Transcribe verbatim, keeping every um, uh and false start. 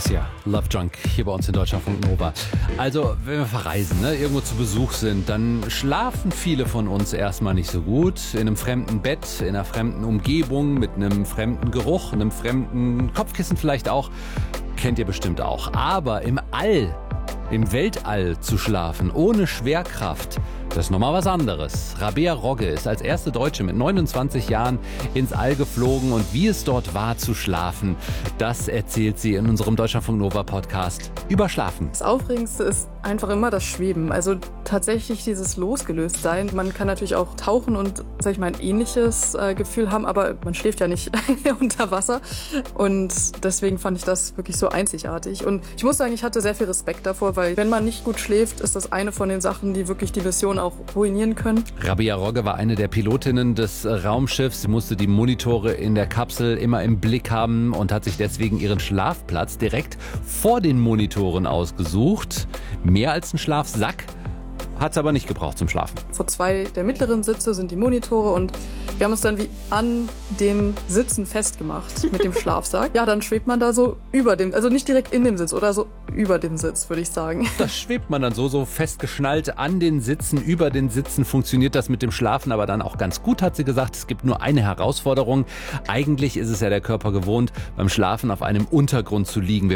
Cassia, Love Drunk, hier bei uns in Deutschlandfunk Nova. Also, wenn wir verreisen, ne, irgendwo zu Besuch sind, dann schlafen viele von uns erstmal nicht so gut. In einem fremden Bett, in einer fremden Umgebung, mit einem fremden Geruch, einem fremden Kopfkissen vielleicht auch. Kennt ihr bestimmt auch. Aber im All, im Weltall zu schlafen, ohne Schwerkraft, das ist nochmal was anderes. Rabea Rogge ist als erste Deutsche mit neunundzwanzig Jahren ins All geflogen und wie es dort war zu schlafen, das erzählt sie in unserem Deutschlandfunk Nova Podcast über Schlafen. Das Aufregendste ist einfach immer das Schweben, also tatsächlich dieses Losgelöstsein. Man kann natürlich auch tauchen und, sag ich mal, ein ähnliches äh, Gefühl haben, aber man schläft ja nicht unter Wasser und deswegen fand ich das wirklich so einzigartig. Und ich muss sagen, ich hatte sehr viel Respekt davor, weil wenn man nicht gut schläft, ist das eine von den Sachen, die wirklich die Mission auch ruinieren können. Rabea Rogge war eine der Pilotinnen des Raumschiffs. Sie musste die Monitore in der Kapsel immer im Blick haben und hat sich deswegen ihren Schlafplatz direkt vor den Monitoren ausgesucht. Mehr als ein Schlafsack hat es aber nicht gebraucht zum Schlafen. Vor zwei der mittleren Sitze sind die Monitore und wir haben uns dann wie an den Sitzen festgemacht mit dem Schlafsack. Ja, dann schwebt man da so über dem, also nicht direkt in dem Sitz oder so über dem Sitz, würde ich sagen. Da schwebt man dann so, so festgeschnallt an den Sitzen, über den Sitzen. Funktioniert das mit dem Schlafen aber dann auch ganz gut, hat sie gesagt. Es gibt nur eine Herausforderung. Eigentlich ist es ja der Körper gewohnt, beim Schlafen auf einem Untergrund zu liegen. Wir